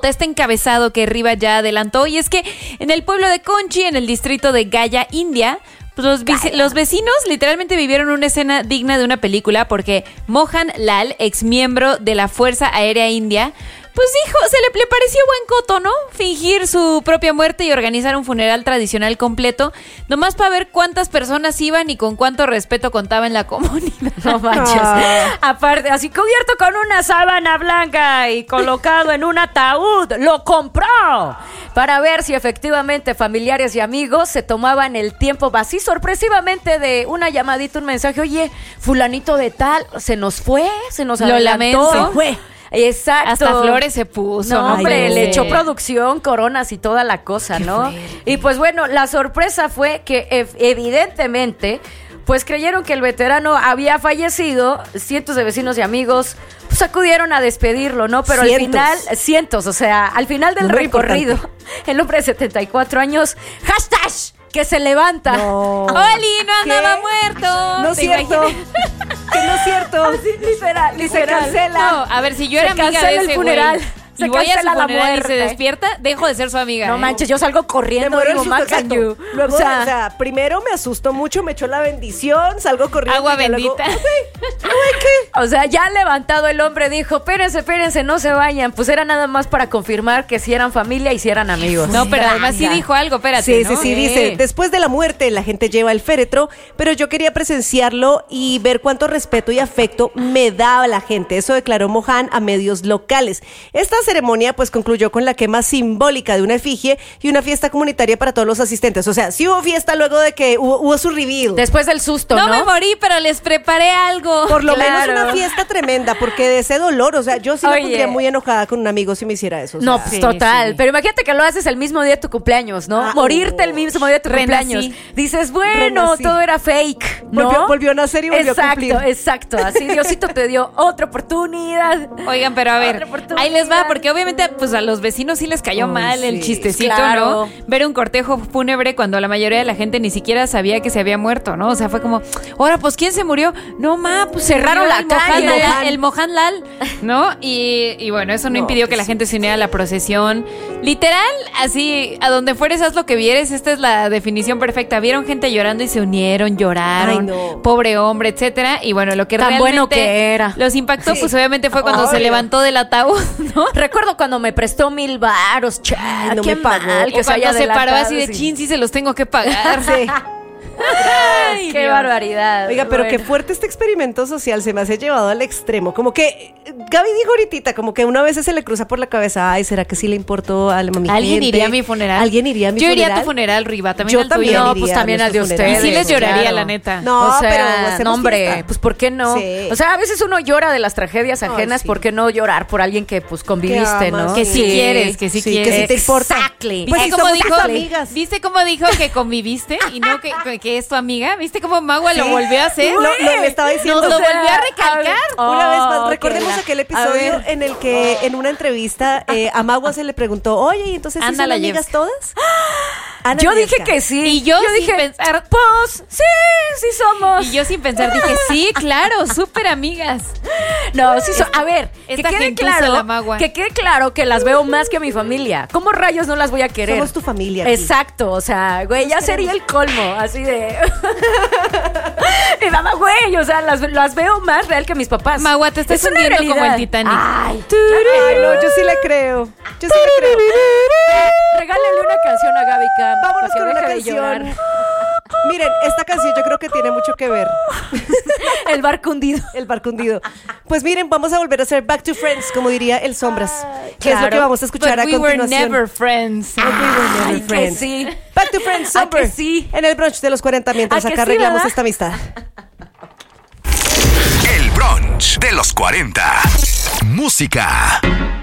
nota, este encabezado que Riva ya adelantó, y es que en el pueblo de Conchi, en el distrito de Gaya, India, pues los vecinos literalmente vivieron una escena digna de una película porque Mohan Lal, exmiembro de la Fuerza Aérea India, pues dijo, le pareció buen coto, ¿no? Fingir su propia muerte y organizar un funeral tradicional completo, nomás para ver cuántas personas iban y con cuánto respeto contaba en la comunidad. No manches. Aparte, así cubierto con una sábana blanca y colocado en un ataúd, lo compró para ver si efectivamente familiares y amigos se tomaban el tiempo así sorpresivamente de una llamadita, un mensaje, oye, fulanito de tal, se nos fue, se nos adelantó. Lo lamento. Se fue. Exacto. Hasta flores se puso. No, hombre, no le sé. echó producción, coronas y toda la cosa, ¿no? Y pues bueno, la sorpresa fue que evidentemente, pues creyeron que el veterano había fallecido. Cientos de vecinos y amigos pues acudieron a despedirlo, ¿no? Pero Cientos. al final, cientos, o sea, al final del Número recorrido, importante. el hombre de 74 años, hashtag, que se levanta. No. ¡Oli, no andaba ¿Qué? muerto! No es ¿Te cierto. imaginas? Que no es cierto. Así, literal, y se cancela. No, a ver, si yo era Se amiga cancela de el ese funeral. güey Se y voy a su cancela la funeral y se muerte. despierta, dejo de ser su amiga. No manches, yo salgo Me corriendo, muero digo, el "Man, susto, can you?" exacto. Luego, o sea, primero me asustó mucho, me echó la bendición, salgo corriendo. Agua y ya luego, bendita. O sea, ya levantado el hombre dijo, espérense, no se vayan. Pues era nada más para confirmar que si eran familia y si eran amigos. No, pero además sí dijo algo, espérate, Sí, ¿no? dice, después de la muerte la gente lleva el féretro, pero yo quería presenciarlo y ver cuánto respeto y afecto me daba la gente. Eso declaró Mohan a medios locales. Esta ceremonia pues concluyó con la quema simbólica de una efigie y una fiesta comunitaria para todos los asistentes. O sea, sí hubo fiesta luego de que hubo su reveal. Después del susto, ¿no? No me morí, pero les preparé algo. Por lo Claro. menos una fiesta tremenda, porque de ese dolor, o sea, yo sí me Oye. pondría muy enojada con un amigo si me hiciera eso. O sea, No, pues, total. sí. Pero imagínate que lo haces el mismo día de tu cumpleaños, ¿no? Ah, Morirte el mismo día de tu Renací. cumpleaños. Dices, bueno, Renací. todo era fake, ¿no? Volvió a nacer y volvió a cumplir. Exacto. Así Diosito te dio otra oportunidad. Oigan, pero a ver, Otra oportunidad. ahí les va, porque obviamente pues a los vecinos sí les cayó Ay, mal el sí, chistecito, claro. ¿no? Ver un cortejo fúnebre cuando la mayoría de la gente ni siquiera sabía que se había muerto, ¿no? O sea, fue como, ahora, pues, ¿quién se murió? No, pues cerraron la calle. el Mohan Lal, ¿no? Y bueno, eso no impidió que la gente se uniera a la procesión. Literal, así, a donde fueres, haz lo que vieres. Esta es la definición perfecta. Vieron gente llorando y se unieron, lloraron. Ay, no. Pobre hombre, etcétera. Y bueno, lo que Tan realmente bueno que era. los impactó, Sí. pues obviamente fue cuando se Obvio. levantó del ataúd, ¿no? Recuerdo cuando me prestó 1,000 varos, no qué me pagó. mal que O se haya cuando se paró adelantado, así de sí. chin, sí se los tengo que pagar. Sí. Ay, Qué Dios. barbaridad. Oiga, pero Bueno. qué fuerte este experimento social, se me hace llevado al extremo. Como que Gaby dijo ahorita, como que una vez se le cruza por la cabeza, ay, ¿será que sí le importó a mi ¿Alguien gente? iría a mi funeral? ¿Alguien iría a mi Yo funeral? iría a tu funeral, Riva, también Yo al tuyo. también No, iría pues a también al de nuestro ustedes. funeral. Y sí les lloraría, claro. la neta. No, O sea, pero hacemos no, hombre, fiesta. pues ¿por qué no? Sí. O sea, a veces uno llora de las tragedias ajenas, sí. ¿por qué no llorar por alguien que pues conviviste, amas, no? Que sí quieres, que sí Sí, quieres. que sí te importa. Exactly. Pues ¿Viste si cómo somos dijo? tus amigas. ¿Viste cómo dijo que conviviste y no que es tu amiga? ¿Viste cómo Magua lo volvió a hacer? Lo le estaba diciendo. Nos lo O sea, volvió a recalcar. Una vez más, Oh, recordemos que la- aquel a episodio ver. en el que en una entrevista a Magua se le preguntó, oye, ¿y entonces sí Ana son la amigas Yevska. todas? Ana Yo Yevska. dije que sí. Y yo sin dije, pensar- pues, sí somos. Y yo sin pensar dije, sí, claro, súper amigas. No, sí son. A ver, que esta quede gentuza, claro, la magua. que quede claro que las veo más que a mi familia. ¿Cómo rayos no las voy a querer? Somos tu familia aquí. Exacto, o sea, güey, ya sería el colmo, así de. Mi mamá, güey, o sea, las veo más real que mis papás. Magua, te estás Es una hundiendo como el realidad. Titanic. Ay, Ay, no, yo sí le creo. Yo sí le creo. regálale una canción a Gaby Cam. Vámonos para que con una deje de canción. llorar. Miren, esta canción yo creo que tiene mucho que ver. El barco hundido. El barco hundido. Pues miren, vamos a volver a hacer Back to Friends, como diría el Sombras. Que es lo claro. que vamos a escuchar But a we were continuación. never friends. But we were never Ay, que friends. sí. Back to Friends, ¿A Somber. que sí? En el brunch de los 40, mientras ¿A que acá sí, arreglamos verdad? esta amistad. El brunch de los 40. Música.